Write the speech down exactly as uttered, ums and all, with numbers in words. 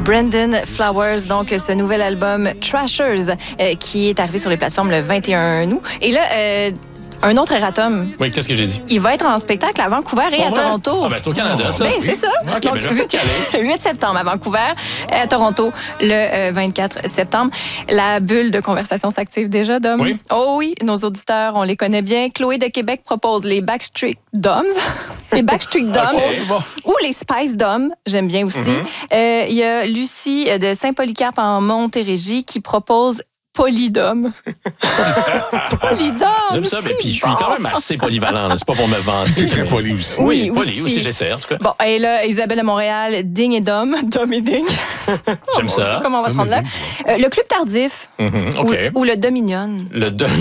Brandon Flowers, donc ce nouvel album Trashers euh, qui est arrivé sur les plateformes le vingt et un août. Et là, euh, un autre erratum. Oui, qu'est-ce que j'ai dit? Il va être en spectacle à Vancouver et Pour à vrai? Toronto. Ah, ben c'est au Canada, ça. Ben, c'est ça. OK, Donc, ben, je vais peut-être y aller. huit septembre à Vancouver et à Toronto le euh, vingt-quatre septembre. La bulle de conversation s'active déjà, Dom. Oui. Oh oui, nos auditeurs, on les connaît bien. Chloé de Québec propose les Backstreet Doms. Les Backstreet Doms. Okay, bon. Ou les Spice Doms, j'aime bien aussi. Il Mm-hmm. euh, y a Lucie de Saint-Polycarpe en Montérégie qui propose Polydome. Polydome. J'aime ça, mais puis je suis quand même assez polyvalent. là. C'est pas pour me vanter. T'es très mais- poli aussi. Oui, Oui, poli aussi. aussi, j'essaie, en tout cas. Bon, et là, Isabelle de Montréal, Ding et Dom. Dom et Ding. J'aime ça. Comment on va se rendre là? Euh, le Club Tardif Mhm, ou, OK. ou le Dominion. Le deux.